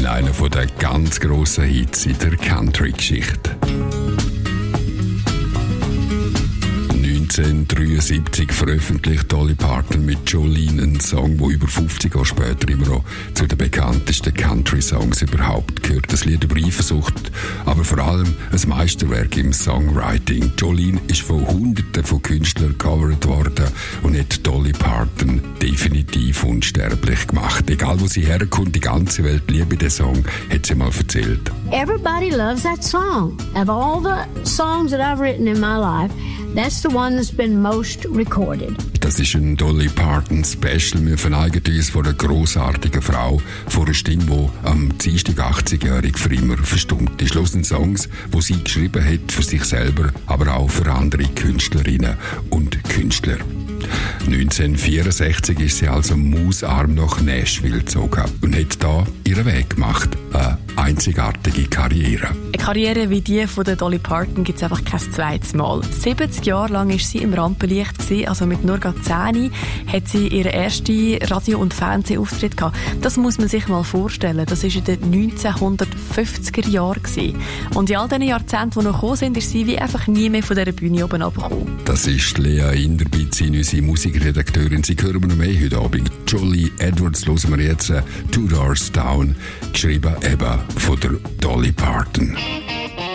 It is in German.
Jolene, einer der ganz grossen Hits in der Country-Geschichte. 1973 veröffentlicht Dolly Parton mit Jolene einen Song, der über 50 Jahre später immer noch zu den bekanntesten Country-Songs überhaupt gehört. Das Lied über Eifersucht, aber vor allem ein Meisterwerk im Songwriting. Jolene ist von Hunderten von Künstlern gecovert worden und hat Dolly Parton definitiv unsterblich gemacht. Egal wo sie herkommt, die ganze Welt liebe den Song, hat sie mal erzählt. Everybody loves that song. Of all the songs that I've written in my life, that's the one that's been most recorded. Das ist ein Dolly Parton Special. Wir verneigen uns vor einer grossartigen Frau, vor einer Stimme, die am Dienstag 80-jährig für immer verstummt ist. Hören Songs, die sie geschrieben hat, für sich selber, aber auch für andere Künstlerinnen und Künstler. 1964 ist sie also mausarm nach Nashville gezogen und hat da ihren Weg gemacht. Eine einzigartige Karriere. Eine Karriere wie die von der Dolly Parton gibt es einfach kein zweites Mal. 70 Jahre lang war sie im Rampenlicht gewesen, also mit nur 10 hat sie ihren ersten Radio- und Fernsehauftritt gehabt. Das muss man sich mal vorstellen. Das war in den 1950er Jahren gewesen. Und in all diesen Jahrzehnten, die noch gekommen sind, ist sie wie einfach nie mehr von dieser Bühne oben runtergekommen. Das ist Lea Inderbitz, unsere Musikredakteurin. Sie hören wir noch mehr heute Abend. Jolie Edwards hören wir jetzt «Two Doors Down», geschrieben eben von der Dolly Parton.